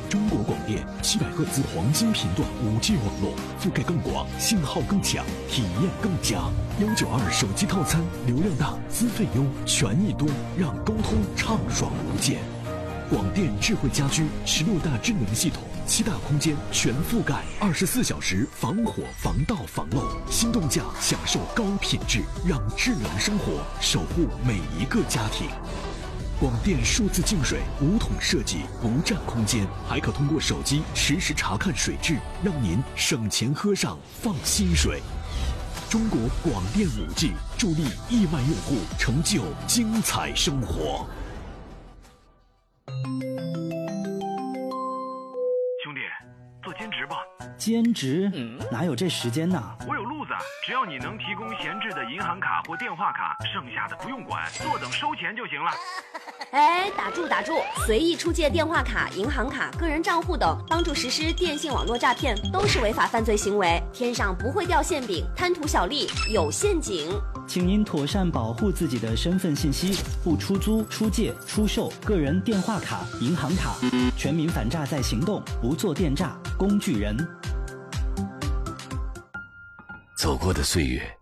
中国广电700赫兹黄金频段5G 网络，覆盖更广，信号更强，体验更佳。192手机套餐，流量大，资费优，权益多，让沟通畅爽无间。广电智慧家居16大智能系统，7大空间全覆盖，24小时防火、防盗、防漏。心动价享受高品质，让智能生活守护每一个家庭。广电数字净水5桶设计，不占空间，还可通过手机实时查看水质，让您省钱喝上放心水。中国广电5G助力亿万用户成就精彩生活。 兄弟，做兼职吧。 兼职？哪有这时间呢？ 我有路子，只要你能提供闲置的银行卡或电话卡，剩下的不用管，坐等收钱就行了。 哎，打住！随意出借电话卡、银行卡、个人账户等，帮助实施电信网络诈骗，都是违法犯罪行为。天上不会掉馅饼，贪图小利有陷阱。 请您妥善保护自己的身份信息，不出租、出借、出售个人电话卡、银行卡。全民反诈在行动，不做电诈工具人。 走过的岁月